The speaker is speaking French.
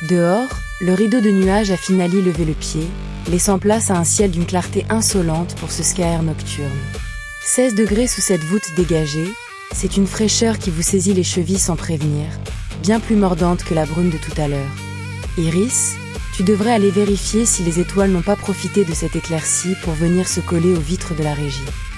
Dehors, le rideau de nuages a finalement levé le pied, laissant place à un ciel d'une clarté insolente pour ce sky nocturne. 16 degrés sous cette voûte dégagée, c'est une fraîcheur qui vous saisit les chevilles sans prévenir, bien plus mordante que la brume de tout à l'heure. Iris, tu devrais aller vérifier si les étoiles n'ont pas profité de cette éclaircie pour venir se coller aux vitres de la régie.